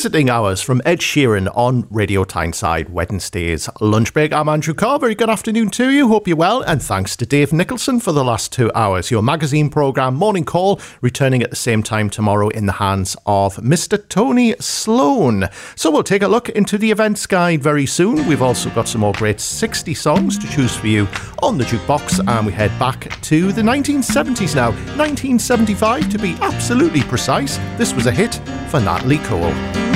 Visiting Hours from Ed Sheeran on Radio Tyneside, Wednesdays. Lunch break, I'm Andrew Carr. Very good afternoon to you. Hope you're well. And thanks to Dave Nicholson for the last 2 hours. Your magazine programme, Morning Call, returning at the same time tomorrow in the hands of Mr. Tony Sloan. So we'll take a look into the events guide very soon. We've also got some more great 60 songs to choose for you on the jukebox. And we head back to the 1970s now. 1975 to be absolutely precise. This was a hit for Natalie Cole.